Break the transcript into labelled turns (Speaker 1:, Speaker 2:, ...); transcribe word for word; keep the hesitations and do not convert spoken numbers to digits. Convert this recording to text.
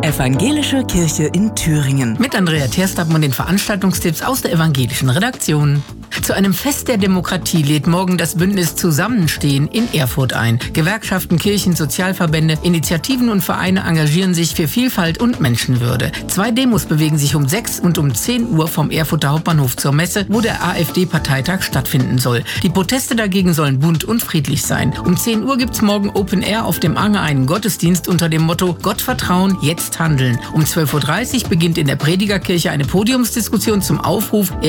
Speaker 1: Evangelische Kirche in Thüringen.
Speaker 2: Mit Andrea Terstappen und den Veranstaltungstipps aus der evangelischen Redaktion. Zu einem Fest der Demokratie lädt morgen das Bündnis Zusammenstehen in Erfurt ein. Gewerkschaften, Kirchen, Sozialverbände, Initiativen und Vereine engagieren sich für Vielfalt und Menschenwürde. Zwei Demos bewegen sich um sechs und um zehn Uhr vom Erfurter Hauptbahnhof zur Messe, wo der AfD-Parteitag stattfinden soll. Die Proteste dagegen sollen bunt und friedlich sein. Um zehn Uhr gibt's morgen Open Air auf dem Anger einen Gottesdienst unter dem Motto Gott vertrauen, jetzt handeln. Um zwölf Uhr dreißig beginnt in der Predigerkirche eine Podiumsdiskussion zum Aufruf